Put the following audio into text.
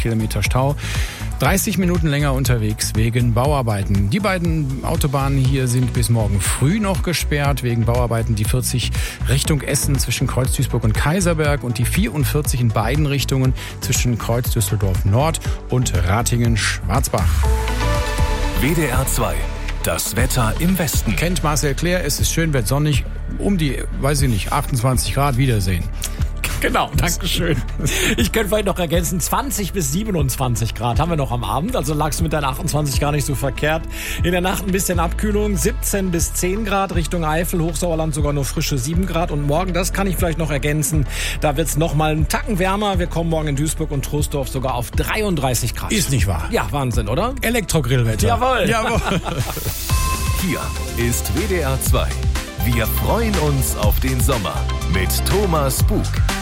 Kilometer Stau. 30 Minuten länger unterwegs wegen Bauarbeiten. Die beiden Autobahnen hier sind bis morgen früh noch gesperrt wegen Bauarbeiten. Die 40 Richtung Essen zwischen Kreuz Duisburg und Kaiserberg und die 44 in beiden Richtungen zwischen Kreuz Düsseldorf Nord und Ratingen-Schwarzbach. WDR 2. Das Wetter im Westen. Kennt Marcel Clair, es ist schön, wird sonnig, um die, 28 Grad, Wiedersehen. Genau, Dankeschön. Ich könnte vielleicht noch ergänzen, 20 bis 27 Grad haben wir noch am Abend, also lagst du mit deinen 28 gar nicht so verkehrt. In der Nacht ein bisschen Abkühlung, 17 bis 10 Grad Richtung Eifel, Hochsauerland sogar nur frische 7 Grad. Und morgen, das kann ich vielleicht noch ergänzen, da wird's noch mal einen Tacken wärmer. Wir kommen morgen in Duisburg und Troisdorf sogar auf 33 Grad. Ist nicht wahr? Ja, Wahnsinn, oder? Elektrogrillwetter. Jawohl. Hier ist WDR 2. Wir freuen uns auf den Sommer mit Thomas Bug.